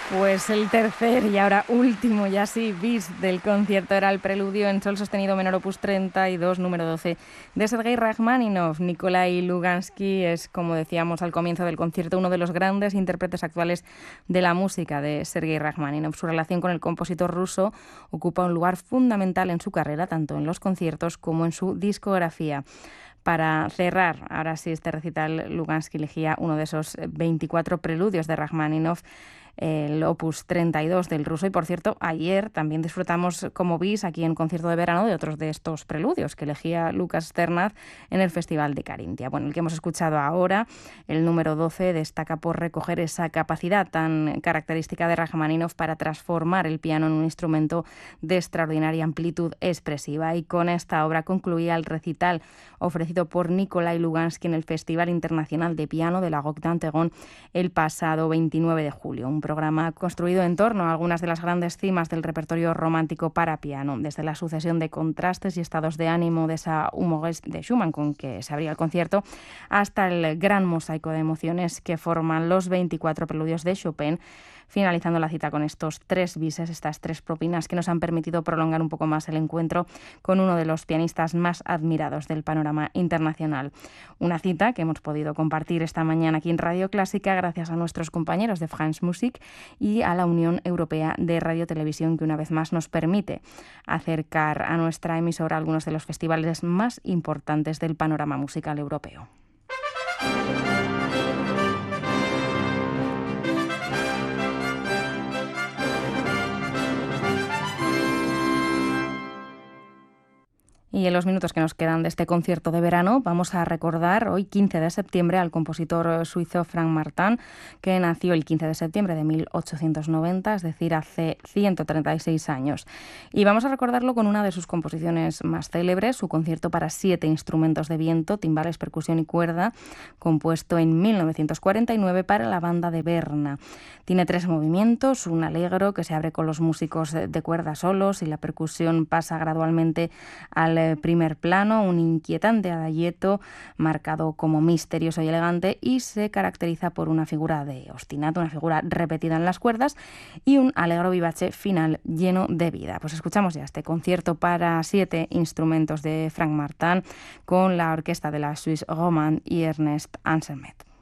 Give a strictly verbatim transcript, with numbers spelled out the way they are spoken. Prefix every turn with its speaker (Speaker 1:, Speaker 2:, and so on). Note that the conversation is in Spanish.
Speaker 1: Pues el tercer y ahora último, ya sí, bis del concierto era el preludio en sol sostenido menor opus treinta y dos, número doce, de Sergei Rachmaninoff. Nikolai Lugansky es, como decíamos al comienzo del concierto, uno de los grandes intérpretes actuales de la música de Sergei Rachmaninoff. Su relación con el compositor ruso ocupa un lugar fundamental en su carrera, tanto en los conciertos como en su discografía. Para cerrar, ahora sí, este recital, Lugansky elegía uno de esos veinticuatro preludios de Rachmaninoff, el opus treinta y dos del ruso. Y por cierto, ayer también disfrutamos como bis aquí en concierto de verano de otros de estos preludios que elegía Lucas Sternad en el Festival de Carintia. Bueno, el que hemos escuchado ahora, el número doce, destaca por recoger esa capacidad tan característica de Rachmaninoff para transformar el piano en un instrumento de extraordinaria amplitud expresiva. Y con esta obra concluía el recital ofrecido por Nikolai Lugansky en el Festival Internacional de Piano de la Roque d'Anteron el pasado veintinueve de julio. Un programa construido en torno a algunas de las grandes cimas del repertorio romántico para piano, desde la sucesión de contrastes y estados de ánimo de esa Humoresque de Schumann con que se abría el concierto, hasta el gran mosaico de emociones que forman los veinticuatro preludios de Chopin, finalizando la cita con estos tres bises, estas tres propinas que nos han permitido prolongar un poco más el encuentro con uno de los pianistas más admirados del panorama internacional. Una cita que hemos podido compartir esta mañana aquí en Radio Clásica gracias a nuestros compañeros de France Musique y a la Unión Europea de Radio Televisión, que una vez más nos permite acercar a nuestra emisora algunos de los festivales más importantes del panorama musical europeo. Y en los minutos que nos quedan de este concierto de verano vamos a recordar hoy, quince de septiembre, al compositor suizo Frank Martin, que nació el quince de septiembre de mil ochocientos noventa, es decir, hace ciento treinta y seis años. Y vamos a recordarlo con una de sus composiciones más célebres, su concierto para siete instrumentos de viento, timbales, percusión y cuerda, compuesto en mil novecientos cuarenta y nueve para la banda de Berna. Tiene tres movimientos, un allegro que se abre con los músicos de cuerda solos y la percusión pasa gradualmente al primer plano, un inquietante adagietto marcado como misterioso y elegante, y se caracteriza por una figura de ostinato, una figura repetida en las cuerdas, y un allegro vivace final lleno de vida. Pues escuchamos ya este concierto para siete instrumentos de Frank Martin con la orquesta de la Suisse Romande y Ernest Ansermet.